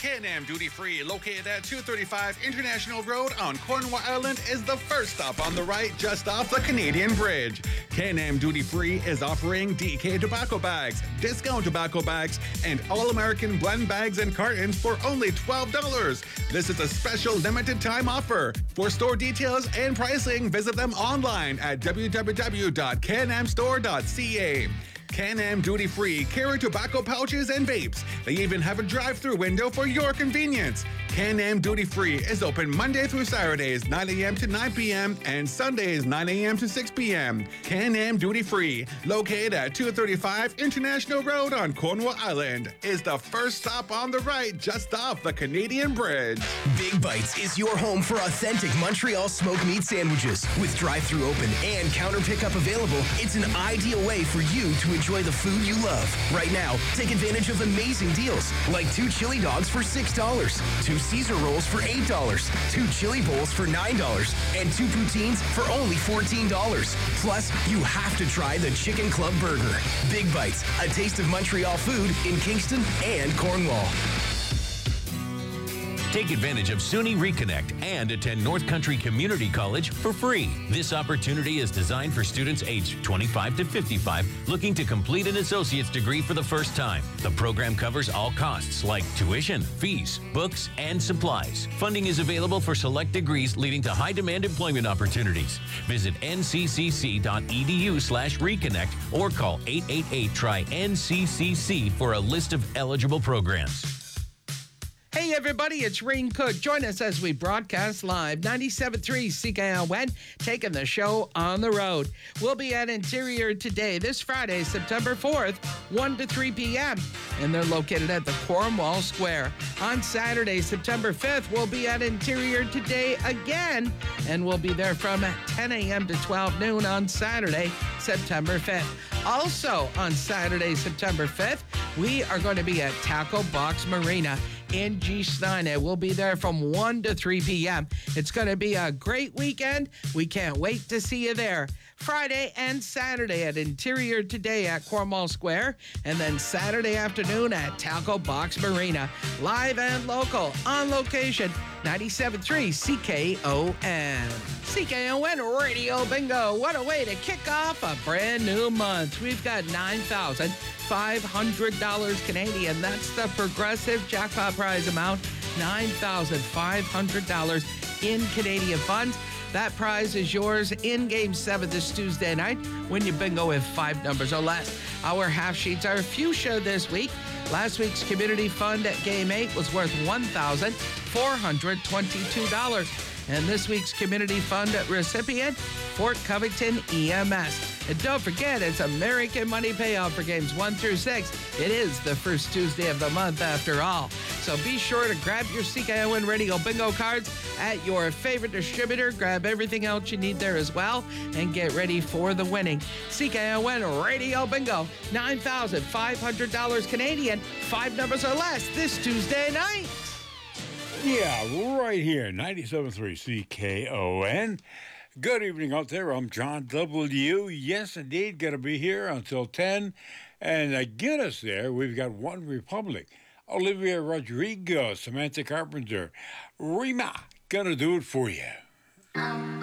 Can-Am Duty Free, located at 235 International Road on Cornwall Island, is the first stop on the right just off the Canadian Bridge. Can-Am Duty Free is offering DK tobacco bags, discount tobacco bags, and all-American blend bags and cartons for only $12. This is a special limited time offer. For store details and pricing, visit them online at www.canamstore.ca. Can-Am Duty Free carry tobacco pouches and vapes. They even have a drive-through window for your convenience. Can-Am Duty Free is open Monday through Saturdays, 9 a.m. to 9 p.m. and Sundays, 9 a.m. to 6 p.m. Can-Am Duty Free, located at 235 International Road on Cornwall Island, is the first stop on the right just off the Canadian Bridge. Big Bites is your home for authentic Montreal smoked meat sandwiches. With drive-thru open and counter pickup available, it's an ideal way for you to enjoy the food you love. Right now, take advantage of amazing deals like 2 chili dogs for $6, 2 Caesar rolls for $8, 2 chili bowls for $9, and 2 poutines for only $14. Plus, you have to try the Chicken Club Burger. Big Bites, a taste of Montreal food in Kingston and Cornwall. Take advantage of SUNY Reconnect and attend North Country Community College for free. This opportunity is designed for students aged 25 to 55 looking to complete an associate's degree for the first time. The program covers all costs like tuition, fees, books, and supplies. Funding is available for select degrees leading to high-demand employment opportunities. Visit nccc.edu/reconnect or call 888-TRY-NCCC for a list of eligible programs. Hey everybody, it's Rain Cook. Join us as we broadcast live 97.3 CKLN, taking the show on the road. We'll be at Interior Today this Friday, September 4th, 1 to 3 p.m. And they're located at the Cornwall Square. On Saturday, September 5th, we'll be at Interior Today again. And we'll be there from 10 a.m. to 12 noon on Saturday, September 5th. Also on Saturday, September 5th, we are going to be at Tackle Box Marina in G-Stein. We'll be there from 1 to 3 p.m. It's going to be a great weekend. We can't wait to see you there. Friday and Saturday at Interior Today at Cornwall Square, and then Saturday afternoon at Tackle Box Marina. Live and local, on location, 97.3 CKON. CKON Radio Bingo. What a way to kick off a brand new month. We've got $9,500 Canadian. That's the progressive jackpot prize amount, $9,500 in Canadian funds. That prize is yours in Game 7 this Tuesday night when you bingo with 5 numbers or less. Our half sheets are fuchsia this week. Last week's community fund at Game 8 was worth $1,422. And this week's community fund recipient, Fort Covington EMS. And don't forget, it's American money payout for games 1 through 6. It is the first Tuesday of the month after all. So be sure to grab your CKON Radio bingo cards at your favorite distributor. Grab everything else you need there as well and get ready for the winning. CKON Radio Bingo, $9,500 Canadian, 5 numbers or less this Tuesday night. Yeah, right here, 97.3 CKON. Good evening out there. I'm John W. Yes, indeed, going to be here until 10. And to get us there, we've got One Republic, Olivia Rodrigo, Samantha Carpenter, Rima, going to do it for you.